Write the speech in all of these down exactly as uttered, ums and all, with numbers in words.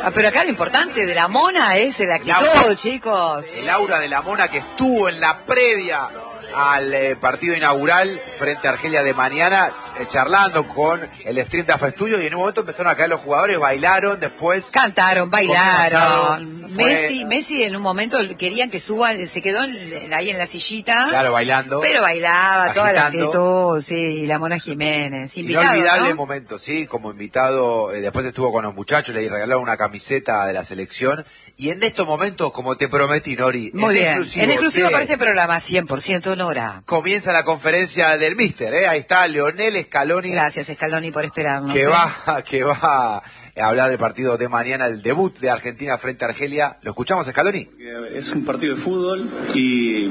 Ah, pero acá lo importante de la Mona es la actitud, chicos. El aura de la Mona que estuvo en la previa al eh, partido inaugural frente a Argelia de mañana, eh, charlando con el stream de Afestudio, y en un momento empezaron a caer los jugadores, bailaron, después cantaron, bailaron. Messi, fue... Messi en un momento querían que suba, se quedó en, ahí en la sillita. Claro, bailando. Pero bailaba, agitando. Toda la actitud, sí, y la Mona Jiménez. Invitado, inolvidable ¿no? momento, sí, como invitado, eh, después estuvo con los muchachos, le regalaron una camiseta de la selección, y en estos momentos, como te prometí, Nori, muy en bien, exclusivo, en exclusivo sí, para este programa, cien por ciento Nora. Comienza la conferencia del Míster, ¿eh? Ahí está Leonel Scaloni. Gracias, Scaloni, por esperarnos. Que ¿eh? va, que va a hablar del partido de mañana, el debut de Argentina frente a Argelia. ¿Lo escuchamos, Scaloni? Es un partido de fútbol y,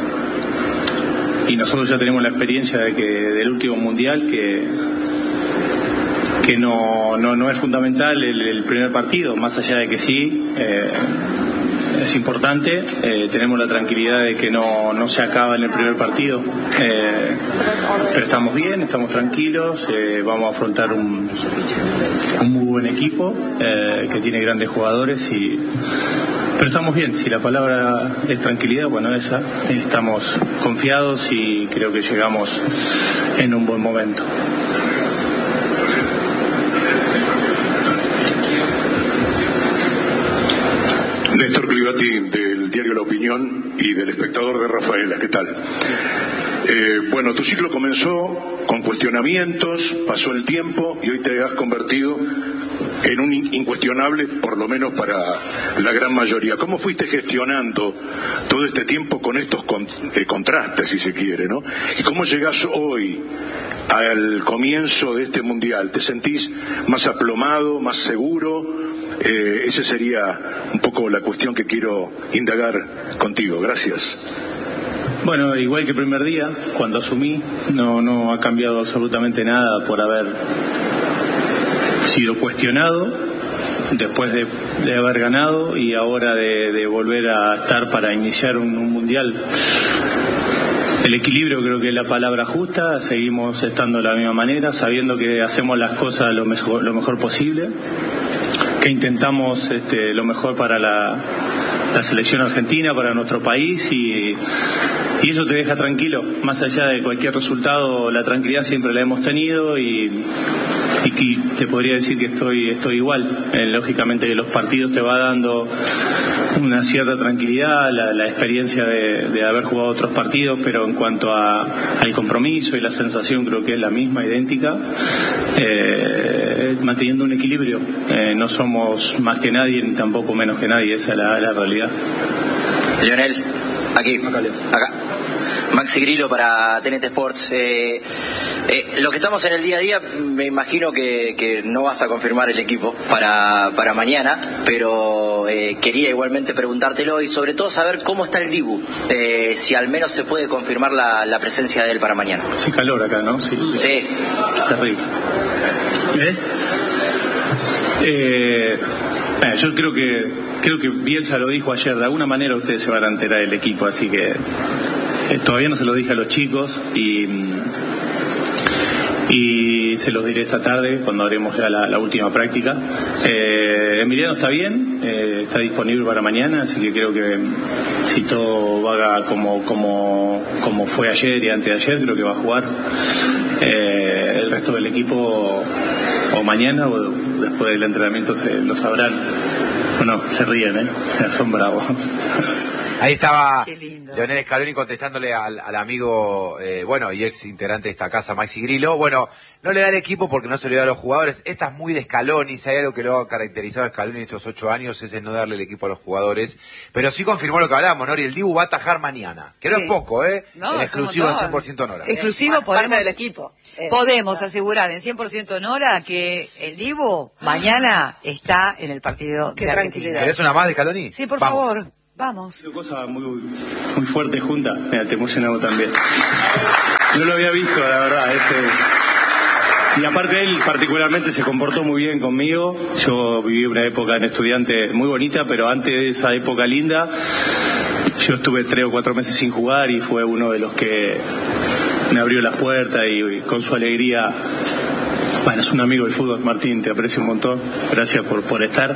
y nosotros ya tenemos la experiencia de que del último mundial que que no no, no es fundamental el, el primer partido, más allá de que sí. Eh, Es importante, eh, tenemos la tranquilidad de que no, no se acaba en el primer partido, eh, pero estamos bien, estamos tranquilos, eh, vamos a afrontar un, un muy buen equipo eh, que tiene grandes jugadores, y pero estamos bien. Si la palabra es tranquilidad, bueno, esa, estamos confiados y creo que llegamos en un buen momento. Néstor Clivati, del diario La Opinión y del Espectador de Rafaela, ¿qué tal? Eh, bueno, tu ciclo comenzó con cuestionamientos, pasó el tiempo y hoy te has convertido en un incuestionable, por lo menos para la gran mayoría. ¿Cómo fuiste gestionando todo este tiempo con estos con, eh, contrastes, si se quiere, ¿no? ¿Y cómo llegás hoy al comienzo de este mundial? ¿Te sentís más aplomado, más seguro? Eh, esa sería un poco la cuestión que quiero indagar contigo. Gracias. Bueno, igual que el primer día, cuando asumí, no, no ha cambiado absolutamente nada por haber sido cuestionado después de, de haber ganado y ahora de, de volver a estar para iniciar un, un mundial. El equilibrio creo que es la palabra justa, seguimos estando de la misma manera, sabiendo que hacemos las cosas lo mejor, lo mejor posible, que intentamos este, lo mejor para la, la selección argentina, para nuestro país, y, y eso te deja tranquilo. Más allá de cualquier resultado, la tranquilidad siempre la hemos tenido, y, y te podría decir que estoy, estoy igual. Eh, lógicamente que los partidos te va dando una cierta tranquilidad, la, la experiencia de, de haber jugado otros partidos, pero en cuanto a, al compromiso y la sensación creo que es la misma, idéntica, eh, manteniendo un equilibrio. Eh, no somos más que nadie ni tampoco menos que nadie, esa es la, la realidad. Leonel, aquí, acá. Maxi Grillo para T N T Sports. Eh, eh, lo que estamos en el día a día, me imagino que, que no vas a confirmar el equipo para, para mañana, pero eh, quería igualmente preguntártelo y sobre todo saber cómo está el Dibu, eh, si al menos se puede confirmar la, la presencia de él para mañana. Sí, calor acá, ¿no? Sí. Sí. Terrible. ¿Eh? Eh, eh, yo creo que creo que Bielsa lo dijo ayer, de alguna manera ustedes se van a enterar del equipo, así que Eh, todavía no se lo dije a los chicos y, y se los diré esta tarde cuando haremos ya la, la última práctica. Eh, Emiliano está bien, eh, está disponible para mañana, así que creo que si todo va como, como, como fue ayer y antes de ayer, creo que va a jugar. Eh, el resto del equipo o mañana o después del entrenamiento se lo sabrán. Bueno, se ríen, ¿eh? Son bravos. Ahí estaba Leonel Scaloni contestándole al, al amigo, eh, bueno, y ex integrante de esta casa, Maxi Grillo. Bueno, no le da el equipo porque no se le da a los jugadores. Esta es muy de Scaloni. Si hay algo que lo ha caracterizado a Scaloni en estos ocho años es el no darle el equipo a los jugadores. Pero sí confirmó lo que hablábamos, Nori. El Dibu va a atajar mañana. Que no sí. es poco, ¿eh? No, en exclusivo en cien por ciento Nora. Exclusivo eh, podemos, del equipo. Eh, podemos asegurar en cien por ciento Nora que el Dibu mañana está en el partido Qué de tranquilidad. Argentina. ¿Querés una más de Scaloni? Sí, por Vamos. favor. Vamos. Cosa muy, muy fuerte junta. Mira, te emocionado también. No lo había visto, la verdad. Este... Y aparte él particularmente se comportó muy bien conmigo. Yo viví una época en estudiante muy bonita, pero antes de esa época linda, yo estuve tres o cuatro meses sin jugar y fue uno de los que me abrió las puertas y, y con su alegría Bueno, es un amigo del fútbol, Martín, te aprecio un montón. Gracias por, por estar.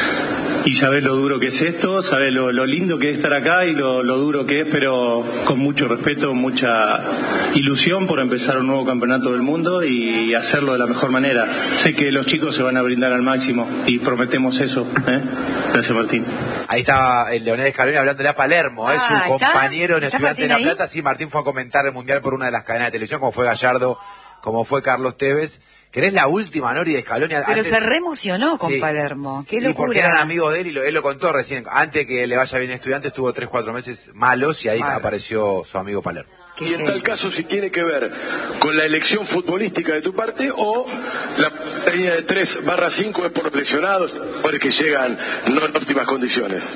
Y sabés lo duro que es esto, sabés lo, lo lindo que es estar acá y lo, lo duro que es, pero con mucho respeto, mucha ilusión por empezar un nuevo campeonato del mundo y hacerlo de la mejor manera. Sé que los chicos se van a brindar al máximo y prometemos eso. ¿eh? Gracias, Martín. Ahí está el Leonel Scaloni hablándole a Palermo, ¿eh? Ah, su compañero en ¿Está Estudiantes de La ahí? Plata. Sí, Martín fue a comentar el Mundial por una de las cadenas de televisión, como fue Gallardo, como fue Carlos Tevez. ¿Querés la última, Nori, de Scaloni? Pero antes... se reemocionó con sí. Palermo. Qué Y porque locura. eran amigos de él y lo, él lo contó recién. Antes que le vaya bien a Estudiantes, tuvo tres, cuatro meses malos y ahí Malos. apareció su amigo Palermo. Qué Y en genio. tal caso, si tiene que ver con la elección futbolística de tu parte o la línea de tres barra cinco es por los lesionados, por que llegan no en óptimas condiciones.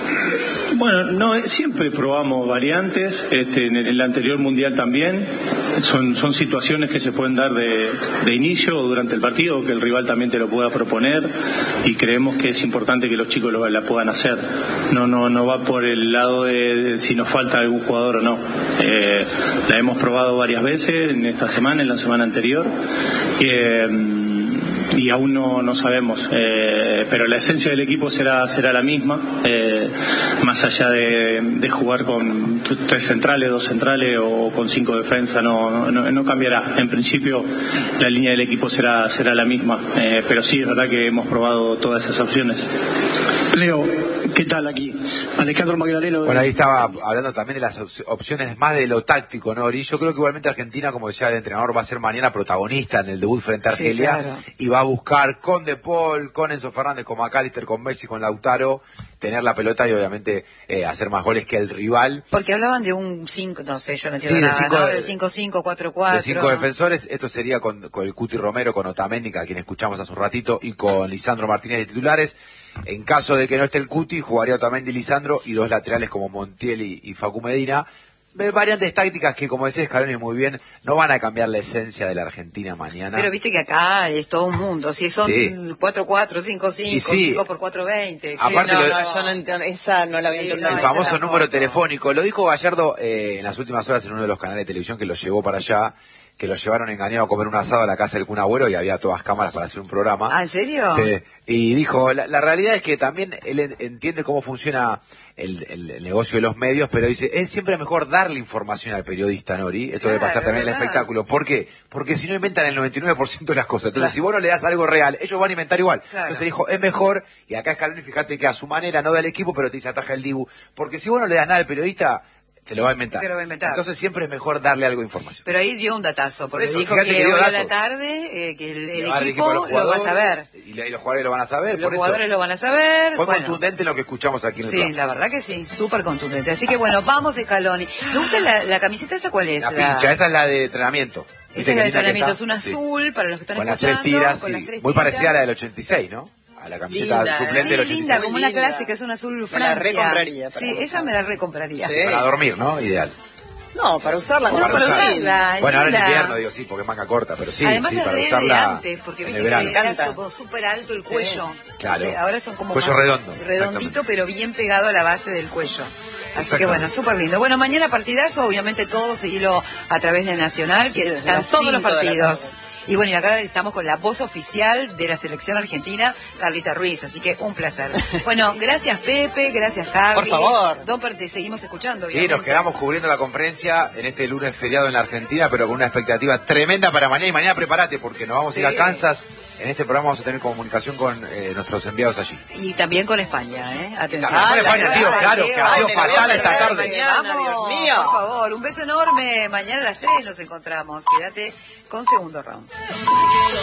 Bueno, no, siempre probamos variantes, este, en el, el anterior mundial también. Son, son situaciones que se pueden dar de, de inicio o durante el partido, que el rival también te lo pueda proponer, y creemos que es importante que los chicos lo, la puedan hacer. No, no, no va por el lado de, de si nos falta algún jugador o no. Eh, la hemos probado varias veces en esta semana, en la semana anterior. Eh, y aún no, no sabemos, eh, pero la esencia del equipo será será la misma, eh, más allá de, de jugar con tres centrales, dos centrales o con cinco defensas, no, no, no cambiará. En principio la línea del equipo será será la misma, eh, pero sí es verdad que hemos probado todas esas opciones. Leo, ¿qué tal aquí? Alejandro Magdaleno. Bueno, ahí estaba hablando también de las op- opciones más de lo táctico, ¿no, Ori? Yo creo que igualmente Argentina, como decía el entrenador, va a ser mañana protagonista en el debut frente a Sí, Argelia, claro. y va a buscar con De Paul, con Enzo Fernández, con McAllister, con Messi, con Lautaro, tener la pelota y obviamente eh, hacer más goles que el rival. Porque hablaban de un cinco, no sé, yo no entiendo Sí, de nada, cinco ¿no? de- De cinco cinco, cuatro cuatro. De cinco defensores, esto sería con, con el Cuti Romero, con Otamendi, a quien escuchamos hace un ratito, y con Lisandro Martínez de titulares. En caso de que no esté el Cuti, jugaría Otamendi y Lisandro, y dos laterales como Montiel y, y Facu Medina. Ve variantes tácticas que, como decía Scaloni muy bien, no van a cambiar la esencia de la Argentina mañana. Pero viste que acá es todo un mundo. Si son Sí. cuatro cuatro, cinco cinco, Y sí. cinco por cuatro veinte. Aparte no, lo- no, yo no entiendo, esa no la había Sí, entendido. no, el esa famoso es la número foto. telefónico. Lo dijo Gallardo eh, en las últimas horas en uno de los canales de televisión que lo llevó para allá, que lo llevaron engañado a comer un asado a la casa del Kun Agüero y había todas cámaras para hacer un programa. Ah, ¿en serio? Sí. Y dijo, la, la realidad es que también él en- entiende cómo funciona el, el- el negocio de los medios, pero dice, es siempre mejor darle información al periodista, Nori. Esto debe Claro, pasar también en el verdad. espectáculo. ¿Por qué? Porque si no inventan el noventa y nueve por ciento de las cosas. Entonces, Claro. si vos no le das algo real, ellos van a inventar igual. Claro. Entonces dijo, es mejor, y acá Scaloni, fíjate que a su manera no da el equipo, pero te dice ataja el Dibu. Porque si vos no le das nada al periodista, te lo va a inventar. Te lo va a inventar. Entonces siempre es mejor darle algo de información. Pero ahí dio un datazo, porque Por eso, dijo fíjate que, que dio hoy a la datos. tarde eh, que el, el Le va a dar equipo, los lo va a jugadores, saber. Y, la- y los jugadores lo van a saber. Los por eso jugadores lo van a saber. fue bueno. contundente lo que escuchamos aquí en el Sí, programa. la verdad que sí, súper contundente. Así que bueno, vamos Scaloni. ¿Me gusta la, la camiseta esa cuál es? La pincha, esa es la de entrenamiento. Esa ¿Viste es qué la de linda que entrenamiento, está? es un Sí. azul para los que están Con las tres escuchando. tiras, con sí. las tres Muy tiras. parecida a la del ochenta y seis, ¿no? A la camiseta Linda, suplente Sí, del ochenta y linda, seis. como una Linda. clásica, es un azul Me la Francia. recompraría para Sí, esa usar. me la recompraría. Sí. Para dormir, ¿no? Ideal. No, para usarla. No, para para usar. usarla. es Bueno, ahora en linda. invierno, digo, sí, porque es manga corta, pero sí, Además sí, es para re de usarla antes, porque en viste el que verano. era encanta. como súper alto el cuello. Claro. Eh, Ahora son como Cuello más redondo, redondito, exactamente. pero bien pegado a la base del cuello. Así que Exactamente. bueno, súper lindo. Bueno, mañana partidazo, obviamente todo seguirlo a través de Nacional, Sí, que desde están las todos los cinco de la partidos. tarde. Y bueno, y acá estamos con la voz oficial de la selección argentina, Carlita Ruiz, así que un placer. Bueno, gracias Pepe, gracias Carly. Por favor. Domper, te seguimos escuchando. Sí, obviamente. nos quedamos cubriendo la conferencia en este lunes feriado en la Argentina, pero con una expectativa tremenda para mañana. Y mañana prepárate porque nos vamos a ir a Sí. Kansas. En este programa vamos a tener comunicación con eh, nuestros enviados allí. Y también con España, ¿eh? Atención. También con España, tío, claro, que Ay, abrió me fatal voy a esta perder tarde. mañana, Vamos, Dios mío. por favor, un beso enorme. Mañana a las tres nos encontramos. Quédate con Segundo Round.